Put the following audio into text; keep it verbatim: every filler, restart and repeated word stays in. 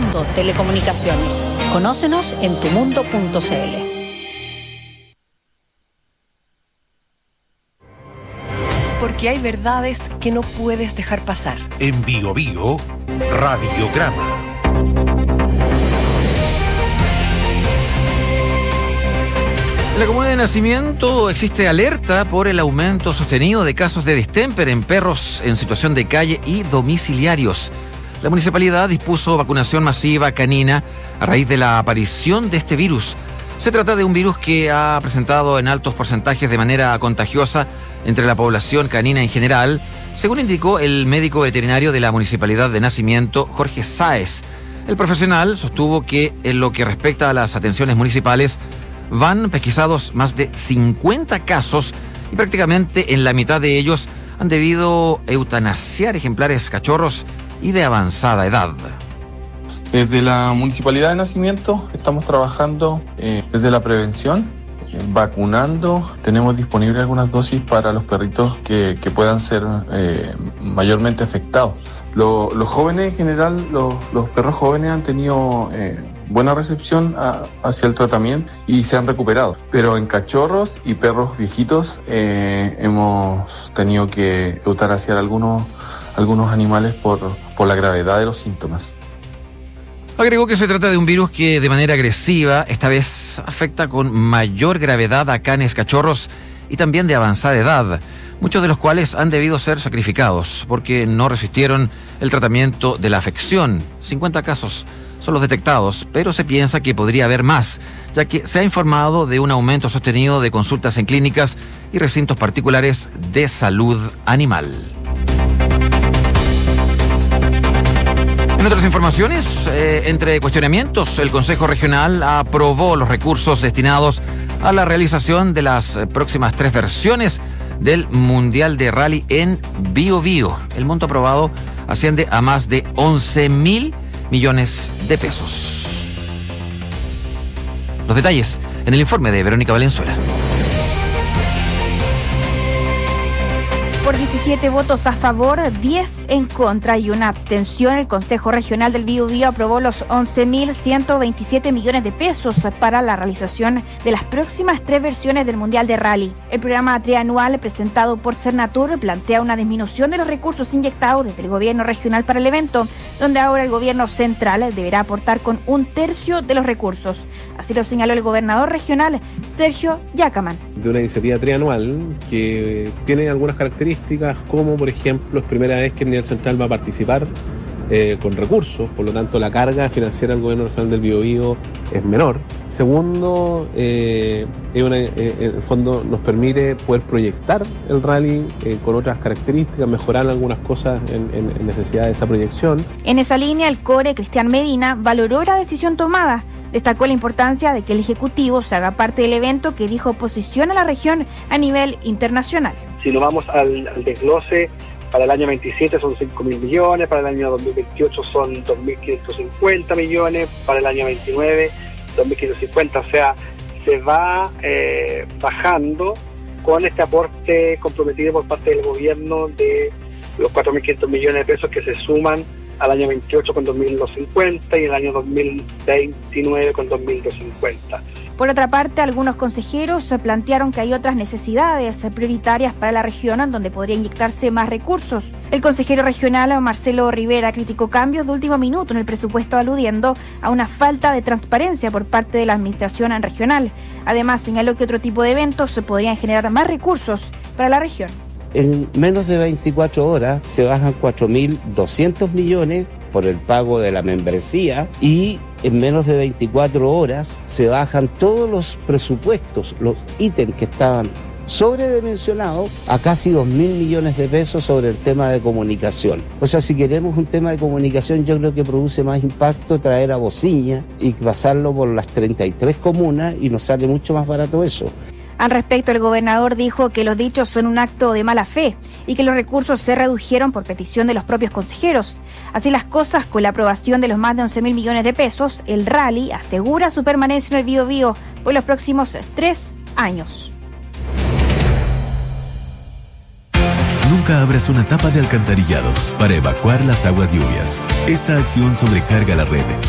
Mundo Telecomunicaciones. Conócenos en tu mundo punto c l. Porque hay verdades que no puedes dejar pasar. En Bio Bio, Radiograma. En la comuna de Nacimiento existe alerta por el aumento sostenido de casos de distemper en perros en situación de calle y domiciliarios. La municipalidad dispuso vacunación masiva canina a raíz de la aparición de este virus. Se trata de un virus que ha presentado en altos porcentajes de manera contagiosa entre la población canina en general, según indicó el médico veterinario de la municipalidad de Nacimiento, Jorge Sáez. El profesional sostuvo que en lo que respecta a las atenciones municipales, van pesquisados más de cincuenta casos y prácticamente en la mitad de ellos han debido eutanasiar ejemplares cachorros y de avanzada edad. Desde la Municipalidad de Nacimiento estamos trabajando eh, desde la prevención, eh, vacunando. Tenemos disponibles algunas dosis para los perritos que, que puedan ser eh, mayormente afectados. Lo, los jóvenes en general, los, los perros jóvenes han tenido eh, buena recepción a, hacia el tratamiento y se han recuperado. Pero en cachorros y perros viejitos eh, hemos tenido que eutanasiar algunos, algunos animales por, por la gravedad de los síntomas. Agregó que se trata de un virus que de manera agresiva esta vez afecta con mayor gravedad a canes cachorros y también de avanzada edad, muchos de los cuales han debido ser sacrificados porque no resistieron el tratamiento de la afección. cincuenta casos son los detectados, pero se piensa que podría haber más, ya que se ha informado de un aumento sostenido de consultas en clínicas y recintos particulares de salud animal. En otras informaciones, eh, entre cuestionamientos, el Consejo Regional aprobó los recursos destinados a la realización de las próximas tres versiones del Mundial de Rally en Bio Bio. El monto aprobado asciende a más de once mil millones de pesos. Los detalles en el informe de Verónica Valenzuela. Por diecisiete votos a favor, diez en contra y una abstención, el Consejo Regional del Biobío aprobó los once mil ciento veintisiete millones de pesos para la realización de las próximas tres versiones del Mundial de Rally. El programa trianual presentado por Cernatur plantea una disminución de los recursos inyectados desde el gobierno regional para el evento, donde ahora el gobierno central deberá aportar con un tercio de los recursos. Así lo señaló el gobernador regional, Sergio Yacamán. De una iniciativa trianual que tiene algunas características, como por ejemplo es primera vez que el nivel central va a participar eh, con recursos, por lo tanto la carga financiera del gobierno regional del Biobío es menor. Segundo, eh, es una, eh, en el fondo nos permite poder proyectar el rally eh, con otras características, mejorar algunas cosas en, en, en necesidad de esa proyección. En esa línea, el core Cristian Medina valoró la decisión tomada. Destacó la importancia de que el Ejecutivo se haga parte del evento que dijo posiciona a la región a nivel internacional. Si nos vamos al, al desglose, para el año veintisiete son cinco mil millones, para el año dos mil veintiocho son dos mil quinientos cincuenta millones, para el año veintinueve dos mil quinientos cincuenta, o sea, se va eh, bajando con este aporte comprometido por parte del gobierno de los cuatro mil quinientos millones de pesos que se suman al año veintiocho con dos mil doscientos cincuenta y el año dos mil veintinueve con dos mil doscientos cincuenta. Por otra parte, algunos consejeros plantearon que hay otras necesidades prioritarias para la región donde podría inyectarse más recursos. El consejero regional Marcelo Rivera criticó cambios de último minuto en el presupuesto, aludiendo a una falta de transparencia por parte de la administración regional. Además, señaló que otro tipo de eventos se podrían generar más recursos para la región. En menos de veinticuatro horas se bajan cuatro mil doscientos millones por el pago de la membresía y en menos de veinticuatro horas se bajan todos los presupuestos, los ítems que estaban sobredimensionados a casi dos mil millones de pesos sobre el tema de comunicación. O sea, si queremos un tema de comunicación, yo creo que produce más impacto traer a Bociña y pasarlo por las treinta y tres comunas y nos sale mucho más barato eso. Al respecto, el gobernador dijo que los dichos son un acto de mala fe y que los recursos se redujeron por petición de los propios consejeros. Así las cosas, con la aprobación de los más de once mil millones de pesos, el rally asegura su permanencia en el Biobío por los próximos tres años. Nunca abras una tapa de alcantarillado para evacuar las aguas lluvias. Esta acción sobrecarga la red